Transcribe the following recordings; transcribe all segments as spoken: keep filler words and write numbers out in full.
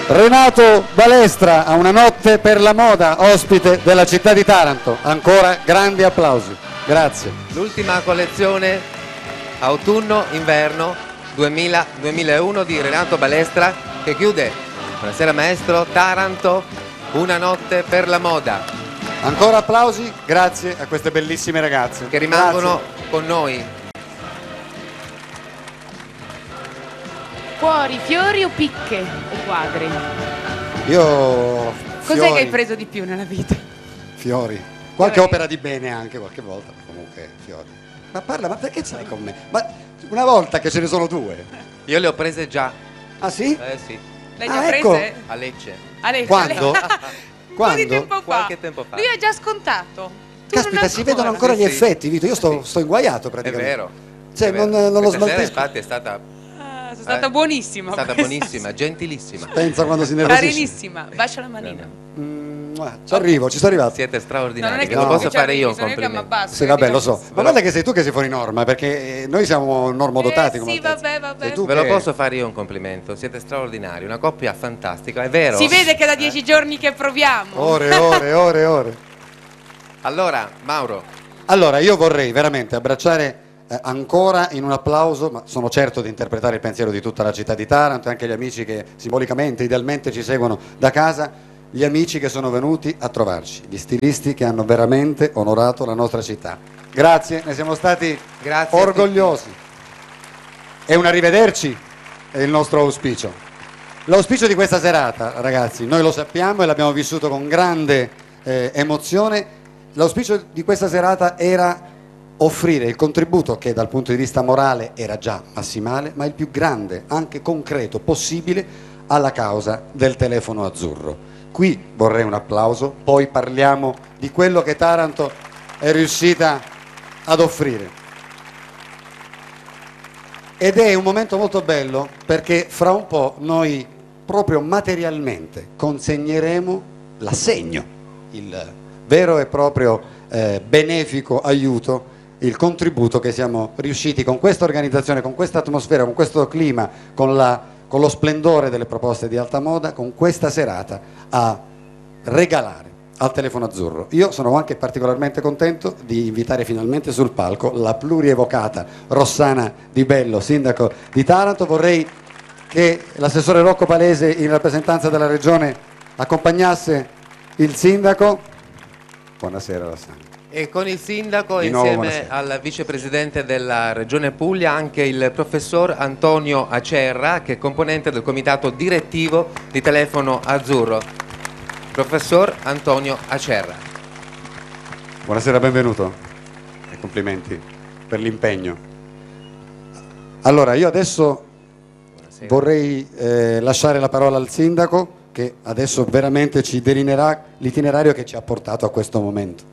Renato Balestra a Una notte per la moda, ospite della città di Taranto. Ancora grandi applausi. Grazie. L'ultima collezione autunno-inverno duemila duemilauno di Renato Balestra che chiude. Buonasera maestro, Taranto, una notte per la moda. Ancora applausi, grazie a queste bellissime ragazze. Che rimangono grazie. con noi. Cuori, fiori o picche o quadri? Io... Cos'è fiori, che hai preso di più nella vita? Fiori. Qualche Fiori. opera di bene anche, qualche volta, comunque fiori. Ma parla, ma perché ce l'hai con me? Ma una volta che ce ne sono due. Io le ho prese già. Ah sì? Eh sì, L'hai Ah, già ecco. prese? a Lecce. A Lecce, Quando? a Lecce. Un po' Quando? di tempo fa. Qualche tempo fa. Lui ha già scontato. Tu Caspita, non si ancora. vedono ancora Sì, gli sì. effetti, Vito. Io sto, Sì. sto inguaiato È praticamente. vero. Cioè, è vero. non, non lo Questa sera, smaltisco. infatti è stata, Ah, sono stata Eh, buonissima. è stata questa. buonissima, gentilissima. Pensa quando si nervosisce. Carinissima. Bacia la manina. Mm, ah, ci arrivo, ci sto arrivato. Siete No, non straordinari. è che che lo no. posso ci fare io arrivi, un sono io che mi complimento. abbasso, Sì, vabbè, lo so. capito? Ma guarda che sei tu che sei fuori norma, perché eh, noi siamo normodotati Eh, come sì, altezza. vabbè, vabbè. Sei tu Ve lo che- posso fare io un complimento, siete straordinari, una coppia fantastica, è vero? Si vede che è da dieci giorni che proviamo. Ore, ore, ore, ore. Allora, Mauro, Allora, io vorrei veramente abbracciare eh, ancora in un applauso, ma sono certo di interpretare il pensiero di tutta la città di Taranto e anche gli amici che simbolicamente, idealmente ci seguono da casa, gli amici che sono venuti a trovarci, gli stilisti che hanno veramente onorato la nostra città. Grazie, ne siamo stati Grazie a orgogliosi. E un arrivederci è il nostro auspicio. L'auspicio di questa serata, ragazzi, noi lo sappiamo e l'abbiamo vissuto con grande eh, emozione. L'auspicio di questa serata era offrire il contributo che dal punto di vista morale era già massimale, ma il più grande, anche concreto, possibile alla causa del telefono azzurro. Qui vorrei un applauso, poi parliamo di quello che Taranto è riuscita ad offrire. Ed è un momento molto bello perché fra un po' noi proprio materialmente consegneremo l'assegno, il vero e proprio eh, benefico aiuto, il contributo che siamo riusciti con questa organizzazione, con questa atmosfera, con questo clima, con, la, con lo splendore delle proposte di alta moda, con questa serata a regalare al telefono azzurro. Io sono anche particolarmente contento di invitare finalmente sul palco la plurievocata Rossana Di Bello, sindaco di Taranto. Vorrei che l'assessore Rocco Palese in rappresentanza della regione accompagnasse il sindaco. Buonasera Rossana. e con il sindaco Di nuovo, insieme buonasera. al vicepresidente della regione Puglia anche il professor Antonio Acerra, che è componente del comitato direttivo di Telefono Azzurro. Professor Antonio Acerra. Buonasera, benvenuto e complimenti per l'impegno. Allora, io adesso Buonasera. vorrei eh, lasciare la parola al sindaco che adesso veramente ci delineerà l'itinerario che ci ha portato a questo momento.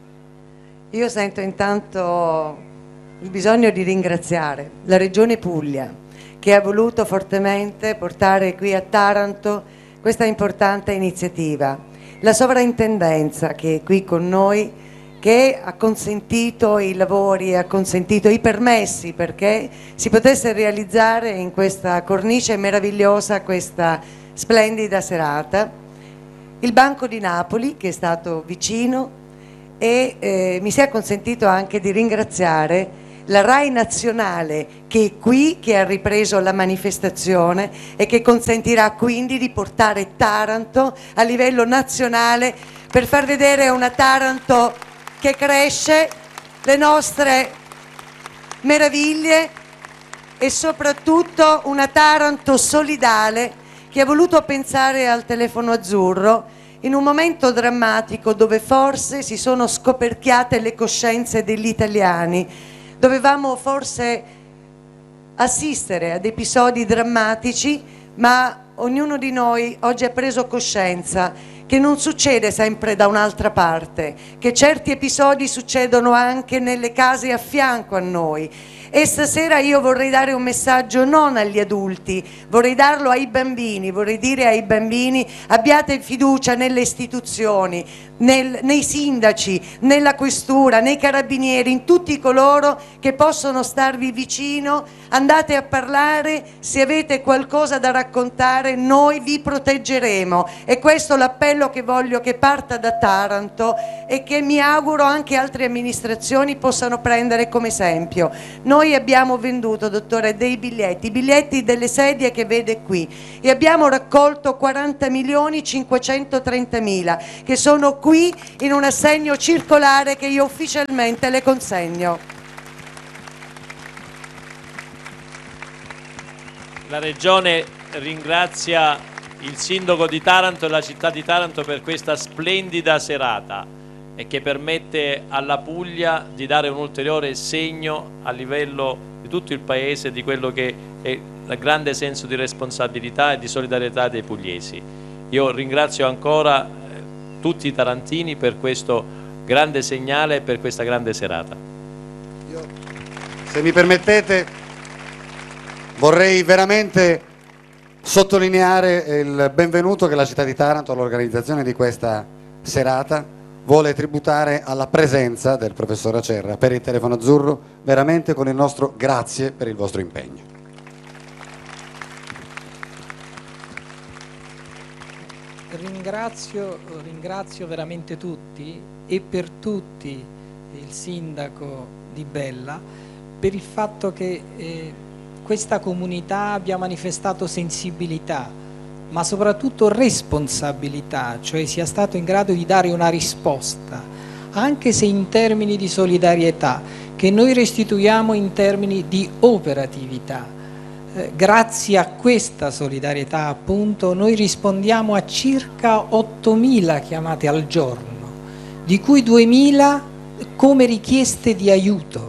Io sento intanto il bisogno di ringraziare la Regione Puglia che ha voluto fortemente portare qui a Taranto questa importante iniziativa, la sovrintendenza che è qui con noi, che ha consentito i lavori, ha consentito i permessi perché si potesse realizzare in questa cornice meravigliosa questa splendida serata, il Banco di Napoli che è stato vicino e eh, mi sia consentito anche di ringraziare la RAI nazionale che è qui, che ha ripreso la manifestazione e che consentirà quindi di portare Taranto a livello nazionale per far vedere una Taranto che cresce, le nostre meraviglie e soprattutto una Taranto solidale che ha voluto pensare al telefono azzurro in un momento drammatico dove forse si sono scoperchiate le coscienze degli italiani. Dovevamo forse assistere ad episodi drammatici, ma ognuno di noi oggi ha preso coscienza che non succede sempre da un'altra parte, che certi episodi succedono anche nelle case a fianco a noi. E stasera io vorrei dare un messaggio non agli adulti, vorrei darlo ai bambini, vorrei dire ai bambini: abbiate fiducia nelle istituzioni, nel, nei sindaci, nella questura, nei carabinieri, in tutti coloro che possono starvi vicino, andate a parlare, se avete qualcosa da raccontare noi vi proteggeremo. E questo è l'appello che voglio che parta da Taranto e che mi auguro anche altre amministrazioni possano prendere come esempio. Noi Noi abbiamo venduto, dottore, dei biglietti, i biglietti delle sedie che vede qui, e abbiamo raccolto quaranta milioni cinquecentotrentamila che sono qui in un assegno circolare che io ufficialmente le consegno. La Regione ringrazia il Sindaco di Taranto e la città di Taranto per questa splendida serata e che permette alla Puglia di dare un ulteriore segno a livello di tutto il Paese di quello che è il grande senso di responsabilità e di solidarietà dei pugliesi. Io ringrazio ancora tutti i tarantini per questo grande segnale e per questa grande serata. Io, se mi permettete, vorrei veramente sottolineare il benvenuto che la città di Taranto all'organizzazione di questa serata vuole tributare alla presenza del professor Acerra per il telefono azzurro, veramente con il nostro grazie per il vostro impegno. Ringrazio, ringrazio veramente tutti e per tutti il sindaco di Bella per il fatto che eh, questa comunità abbia manifestato sensibilità, ma soprattutto responsabilità, cioè sia stato in grado di dare una risposta, anche se in termini di solidarietà, che noi restituiamo in termini di operatività. Eh, grazie a questa solidarietà, appunto, noi rispondiamo a circa ottomila chiamate al giorno, di cui duemila come richieste di aiuto.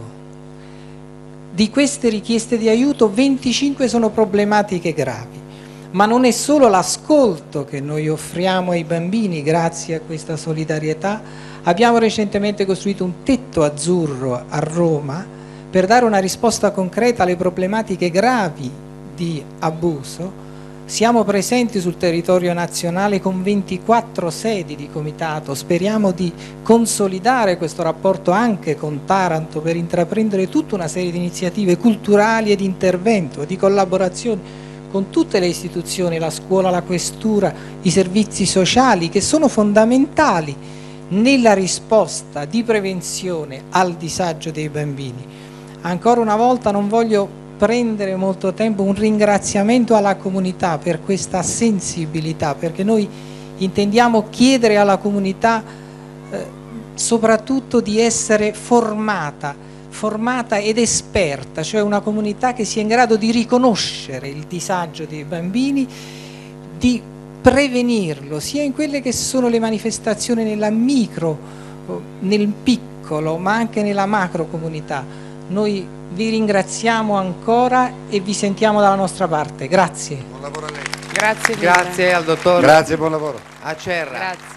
Di queste richieste di aiuto, venticinque sono problematiche gravi. Ma non è solo l'ascolto che noi offriamo ai bambini grazie a questa solidarietà. Abbiamo recentemente costruito un tetto azzurro a Roma per dare una risposta concreta alle problematiche gravi di abuso. Siamo presenti sul territorio nazionale con ventiquattro sedi di comitato. Speriamo di consolidare questo rapporto anche con Taranto per intraprendere tutta una serie di iniziative culturali e di intervento, di collaborazione con tutte le istituzioni, la scuola, la questura, i servizi sociali, che sono fondamentali nella risposta di prevenzione al disagio dei bambini. Ancora una volta non voglio prendere molto tempo, un ringraziamento alla comunità per questa sensibilità, perché noi intendiamo chiedere alla comunità eh, soprattutto di essere formata, formata ed esperta, cioè una comunità che sia in grado di riconoscere il disagio dei bambini, di prevenirlo, sia in quelle che sono le manifestazioni nella micro, nel piccolo, ma anche nella macro comunità. Noi vi ringraziamo ancora e vi sentiamo dalla nostra parte. Grazie. Buon lavoro a lei. Grazie mille. Grazie al dottor Grazie, buon lavoro. Acerra. Grazie.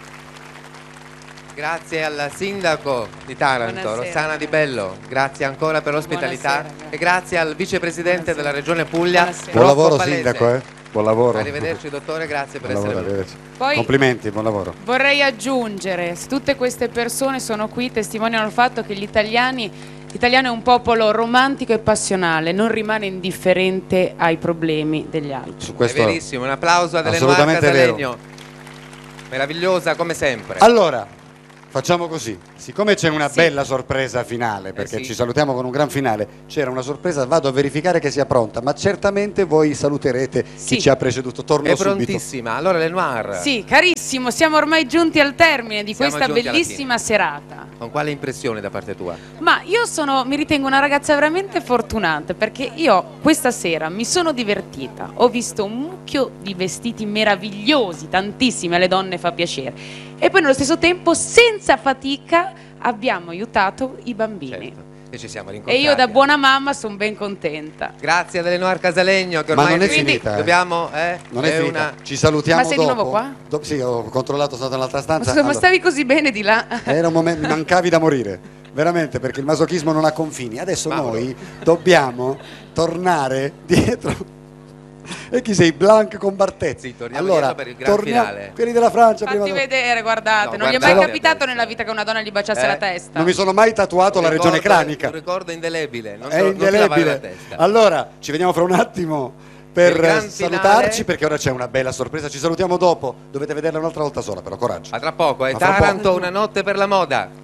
Grazie al sindaco di Taranto, Buonasera. Rossana Di Bello, grazie ancora per l'ospitalità. Buonasera. E grazie al vicepresidente della Regione Puglia, Buonasera. Buon Rocco lavoro Palese. sindaco, eh? Buon lavoro. Arrivederci dottore, grazie per Buon essere lavoro, venuto. arrivederci. Poi Complimenti, buon lavoro. vorrei aggiungere, se tutte queste persone sono qui, testimoniano il fatto che gli italiani, l'italiano è un popolo romantico e passionale, non rimane indifferente ai problemi degli altri. Su È questo verissimo, un applauso a Delenoir assolutamente vero. Casalegno, meravigliosa come sempre. Allora, facciamo così, siccome c'è una Sì. bella sorpresa finale, perché sì. ci salutiamo con un gran finale, c'era una sorpresa, vado a verificare che sia pronta, ma certamente voi saluterete Sì. chi ci ha preceduto, torno È subito. prontissima. Allora Lenoir, Sì, carissimo, siamo ormai giunti al termine di Siamo questa giunti alla bellissima serata. con quale impressione da parte tua? Ma io sono, mi ritengo una ragazza veramente fortunata perché io questa sera mi sono divertita, ho visto un mucchio di vestiti meravigliosi, tantissimi, alle donne fa piacere, e poi nello stesso tempo senza fatica abbiamo aiutato i bambini. Certo. che ci siamo E rincontrati. io da buona mamma sono ben contenta. Grazie ad Eleonora Casalegno che Ma ormai non è Quindi- finita, eh. dobbiamo eh, Non è, finita. una Ci salutiamo Ma sei di dopo. nuovo qua? Do- sì, ho controllato, sono stato nell'altra Ma, stanza. scusa, ma Allora, stavi così bene di là? era un momento, mi mancavi da morire, veramente, perché il masochismo non ha confini. Adesso Mauro. noi dobbiamo tornare dietro. E chi sei? Blanc con Bartezzi. Sì, torniamo allora, dietro per il gran torniamo- finale. quelli della Francia Fatti prima. vedere, guardate, No, non gli è guardate mai capitato adesso. nella vita che una donna gli baciasse Eh? la testa. Non mi sono mai tatuato la Un regione ricordo- cranica. Un ricordo indelebile, non, È so, non ti lavare la indelebile. testa. Allora, ci vediamo fra un attimo Il per gran salutarci, finale. perché ora c'è una bella sorpresa. Ci salutiamo dopo. Dovete vederla un'altra volta sola, però coraggio. A tra poco, è A fra Taranto, poco. una notte per la moda.